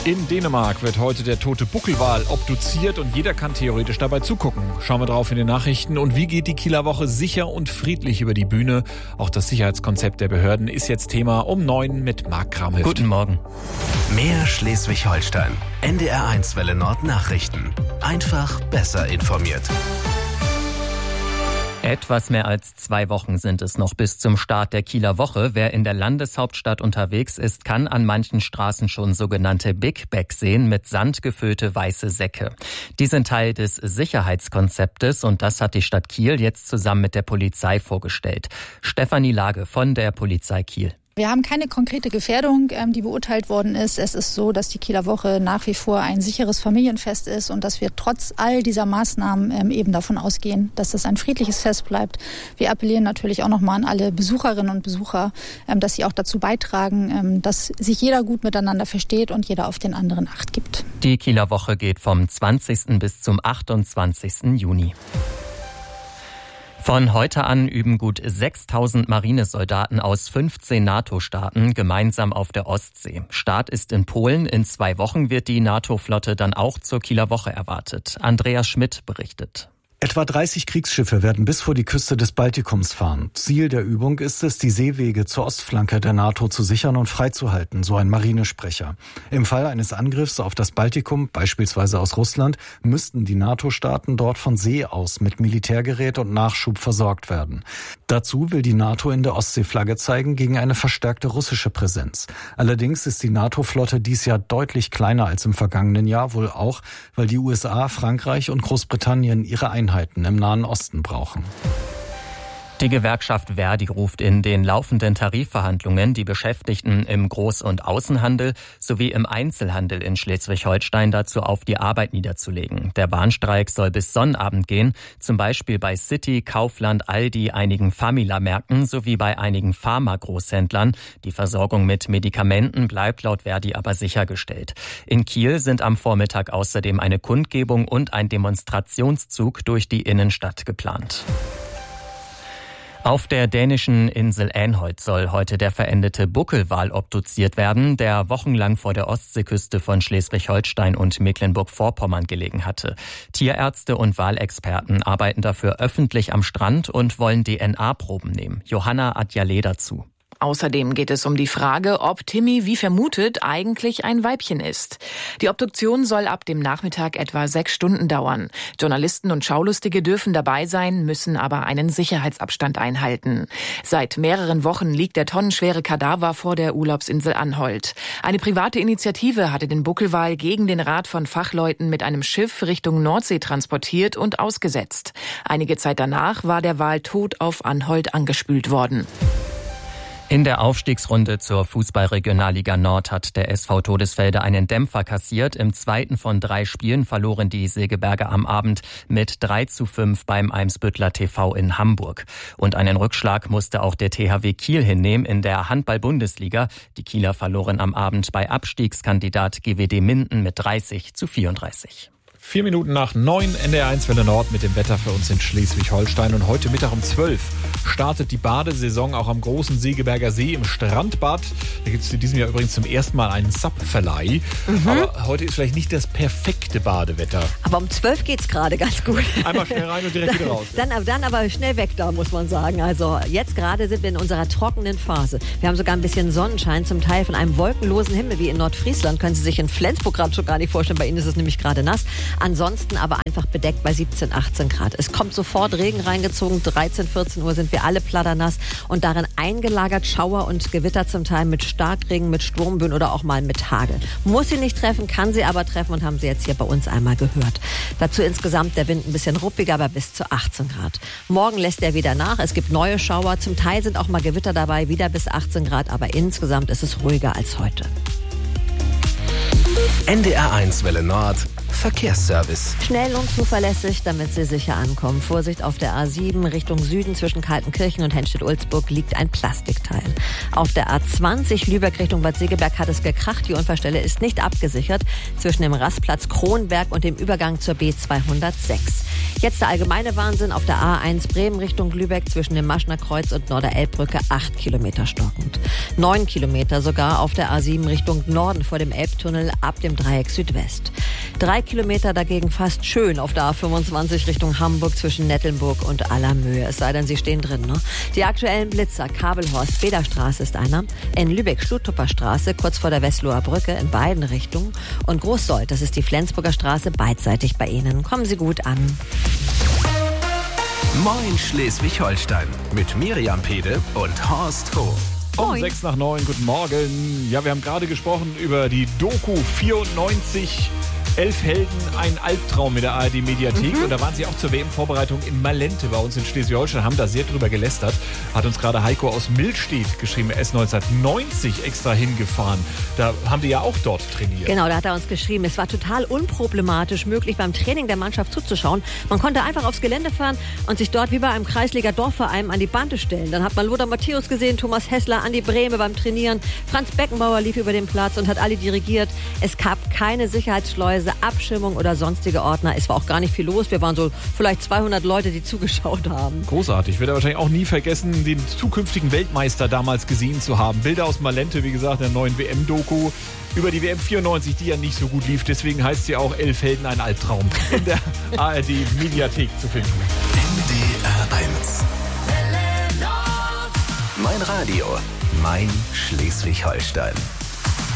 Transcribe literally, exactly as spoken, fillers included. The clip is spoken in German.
In Dänemark wird heute der tote Buckelwal obduziert und jeder kann theoretisch dabei zugucken. Schauen wir drauf in den Nachrichten. Und wie geht die Kieler Woche sicher und friedlich über die Bühne? Auch das Sicherheitskonzept der Behörden ist jetzt Thema um neun mit Marc Kramhöft. Guten Morgen. Mehr Schleswig-Holstein. N D R eins Welle Nord Nachrichten. Einfach besser informiert. Etwas mehr als zwei Wochen sind es noch bis zum Start der Kieler Woche. Wer in der Landeshauptstadt unterwegs ist, kann an manchen Straßen schon sogenannte Big Bag sehen mit Sand gefüllte weiße Säcke. Die sind Teil des Sicherheitskonzeptes und das hat die Stadt Kiel jetzt zusammen mit der Polizei vorgestellt. Stefanie Lage von der Polizei Kiel. Wir haben keine konkrete Gefährdung, die beurteilt worden ist. Es ist so, dass die Kieler Woche nach wie vor ein sicheres Familienfest ist und dass wir trotz all dieser Maßnahmen eben davon ausgehen, dass es ein friedliches Fest bleibt. Wir appellieren natürlich auch nochmal an alle Besucherinnen und Besucher, dass sie auch dazu beitragen, dass sich jeder gut miteinander versteht und jeder auf den anderen Acht gibt. Die Kieler Woche geht vom zwanzigsten bis zum achtundzwanzigsten Juni. Von heute an üben gut sechstausend Marinesoldaten aus fünfzehn NATO-Staaten gemeinsam auf der Ostsee. Start ist in Polen. In zwei Wochen wird die NATO-Flotte dann auch zur Kieler Woche erwartet. Andreas Schmidt berichtet. Etwa dreißig Kriegsschiffe werden bis vor die Küste des Baltikums fahren. Ziel der Übung ist es, die Seewege zur Ostflanke der NATO zu sichern und freizuhalten, so ein Marinesprecher. Im Fall eines Angriffs auf das Baltikum, beispielsweise aus Russland, müssten die NATO-Staaten dort von See aus mit Militärgerät und Nachschub versorgt werden. Dazu will die NATO in der Ostsee Flagge zeigen gegen eine verstärkte russische Präsenz. Allerdings ist die NATO-Flotte dies Jahr deutlich kleiner als im vergangenen Jahr, wohl auch, weil die U S A, Frankreich und Großbritannien ihre Einheiten im Nahen Osten brauchen. Die Gewerkschaft Verdi ruft in den laufenden Tarifverhandlungen die Beschäftigten im Groß- und Außenhandel sowie im Einzelhandel in Schleswig-Holstein dazu auf, die Arbeit niederzulegen. Der Warnstreik soll bis Sonnabend gehen, zum Beispiel bei City, Kaufland, Aldi, einigen Famila-Märkten sowie bei einigen Pharma-Großhändlern. Die Versorgung mit Medikamenten bleibt laut Verdi aber sichergestellt. In Kiel sind am Vormittag außerdem eine Kundgebung und ein Demonstrationszug durch die Innenstadt geplant. Auf der dänischen Insel Änholt soll heute der verendete Buckelwal obduziert werden, der wochenlang vor der Ostseeküste von Schleswig-Holstein und Mecklenburg-Vorpommern gelegen hatte. Tierärzte und Walexperten arbeiten dafür öffentlich am Strand und wollen D N A-Proben nehmen. Johanna Adjale dazu. Außerdem geht es um die Frage, ob Timmy, wie vermutet, eigentlich ein Weibchen ist. Die Obduktion soll ab dem Nachmittag etwa sechs Stunden dauern. Journalisten und Schaulustige dürfen dabei sein, müssen aber einen Sicherheitsabstand einhalten. Seit mehreren Wochen liegt der tonnenschwere Kadaver vor der Urlaubsinsel Anholt. Eine private Initiative hatte den Buckelwal gegen den Rat von Fachleuten mit einem Schiff Richtung Nordsee transportiert und ausgesetzt. Einige Zeit danach war der Wal tot auf Anholt angespült worden. In der Aufstiegsrunde zur Fußball-Regionalliga Nord hat der S V Todesfelde einen Dämpfer kassiert. Im zweiten von drei Spielen verloren die Segeberger am Abend mit drei zu fünf beim Eimsbüttler T V in Hamburg. Und einen Rückschlag musste auch der T H W Kiel hinnehmen in der Handball-Bundesliga. Die Kieler verloren am Abend bei Abstiegskandidat G W D Minden mit dreißig zu vierunddreißig. Vier Minuten nach neun, N D R eins Welle Nord mit dem Wetter für uns in Schleswig-Holstein. Und heute Mittag um zwölf startet die Badesaison auch am großen Segeberger See im Strandbad. Da gibt es in diesem Jahr übrigens zum ersten Mal einen Sub-Verleih. Mhm. Aber heute ist vielleicht nicht das perfekte Badewetter. Aber um zwölf geht es gerade ganz gut. Einmal schnell rein und direkt wieder raus. Dann, dann aber schnell weg da, muss man sagen. Also jetzt gerade sind wir in unserer trockenen Phase. Wir haben sogar ein bisschen Sonnenschein, zum Teil von einem wolkenlosen Himmel wie in Nordfriesland. Können Sie sich in Flensburg gerade schon gar nicht vorstellen. Bei Ihnen ist es nämlich gerade nass. Ansonsten aber einfach bedeckt bei siebzehn, achtzehn Grad. Es kommt sofort Regen reingezogen. dreizehn, vierzehn Uhr sind wir alle platternass und darin eingelagert Schauer und Gewitter zum Teil mit Starkregen, mit Sturmböen oder auch mal mit Hagel. Muss sie nicht treffen, kann sie aber treffen und haben Sie jetzt hier bei uns einmal gehört. Dazu insgesamt der Wind ein bisschen ruppiger, aber bis zu achtzehn Grad. Morgen lässt er wieder nach. Es gibt neue Schauer. Zum Teil sind auch mal Gewitter dabei, wieder bis achtzehn Grad. Aber insgesamt ist es ruhiger als heute. N D R eins Welle Nord Verkehrsservice. Schnell und zuverlässig, damit Sie sicher ankommen. Vorsicht, auf der A sieben Richtung Süden zwischen Kaltenkirchen und Henstedt-Ulzburg liegt ein Plastikteil. Auf der A zwanzig Lübeck Richtung Bad Segeberg hat es gekracht. Die Unfallstelle ist nicht abgesichert zwischen dem Rastplatz Kronberg und dem Übergang zur B zweihundertsechs. Jetzt der allgemeine Wahnsinn auf der A eins Bremen Richtung Lübeck zwischen dem Maschner Kreuz und Norderelbbrücke, acht Kilometer stockend. Neun Kilometer sogar auf der A sieben Richtung Norden vor dem Elbtunnel ab dem Dreieck Südwest. Drei Kilometer dagegen fast schön auf der A fünfundzwanzig Richtung Hamburg zwischen Nettelnburg und Allermöhe. Es sei denn, Sie stehen drin, ne? Die aktuellen Blitzer, Kabelhorst, Bederstraße ist einer. In Lübeck, Schlutthupper Straße, kurz vor der Westloher Brücke in beiden Richtungen. Und Großsold, das ist die Flensburger Straße, beidseitig bei Ihnen. Kommen Sie gut an. Moin Schleswig-Holstein mit Miriam Pede und Horst Hof. Um sechs nach neun, guten Morgen. Ja, wir haben gerade gesprochen über die Doku vierundneunzig. Elf Helden, ein Albtraum mit der A R D-Mediathek. Mhm. Und da waren sie auch zur W M-Vorbereitung in Malente bei uns in Schleswig-Holstein, haben da sehr drüber gelästert. Hat uns gerade Heiko aus Millstedt geschrieben, er ist neunzehnhundertneunzig extra hingefahren. Da haben die ja auch dort trainiert. Genau, da hat er uns geschrieben, es war total unproblematisch möglich, beim Training der Mannschaft zuzuschauen. Man konnte einfach aufs Gelände fahren und sich dort wie bei einem Kreisliga-Dorfverein an die Bande stellen. Dann hat man Lothar Matthäus gesehen, Thomas Hessler, Andi Brehme beim Trainieren. Franz Beckenbauer lief über den Platz und hat alle dirigiert. Es gab keine Sicherheitsschleuse, Abschirmung oder sonstige Ordner. Es war auch gar nicht viel los. Wir waren so vielleicht zweihundert Leute, die zugeschaut haben. Großartig. Ich werde wahrscheinlich auch nie vergessen, den zukünftigen Weltmeister damals gesehen zu haben. Bilder aus Malente, wie gesagt, der neuen W M-Doku über die W M vierundneunzig, die ja nicht so gut lief. Deswegen heißt sie auch Elf Helden, ein Albtraum. In der A R D-Mediathek zu finden. N D R eins. Mein Radio, mein Schleswig-Holstein.